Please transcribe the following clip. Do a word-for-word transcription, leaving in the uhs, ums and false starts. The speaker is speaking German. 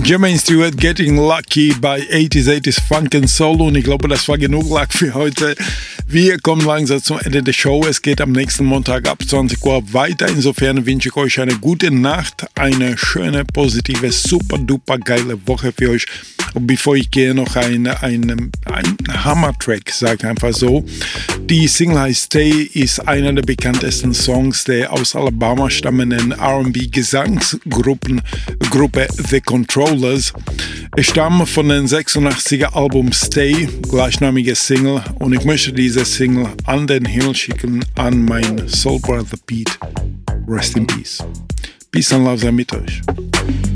Jermaine Stewart, Getting Lucky bei eighties eighties Funk and Soul, und ich glaube, das war genug Luck für heute. Wir kommen langsam zum Ende der Show. Es geht am nächsten Montag ab zwanzig Uhr weiter. Insofern wünsche ich euch eine gute Nacht, eine schöne, positive, super duper geile Woche für euch. Und bevor ich gehe, noch ein, ein, ein Hammer-Track, sagt einfach so. Die Single heißt Stay, ist einer der bekanntesten Songs der aus Alabama stammenden R and B-Gesangsgruppe Gruppe The Controllers. Es stammt von dem sechsundachtziger Album Stay, gleichnamige Single, und ich möchte diese Single an den Himmel schicken, an mein Soul Brother Pete. Rest in Peace. Peace and Love sei mit euch.